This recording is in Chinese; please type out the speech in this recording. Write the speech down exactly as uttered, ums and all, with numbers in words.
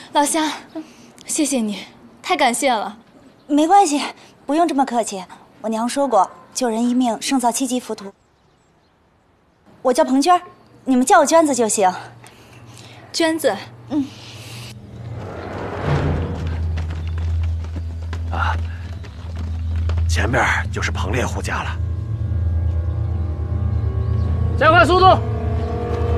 老乡，谢谢你，太感谢了。 没关系，不用这么客气。我娘说过，救人一命胜造七级浮屠。我叫彭娟，你们叫我娟子就行。 娟子， 嗯。 啊，前面就是彭猎户家了。 加快速度！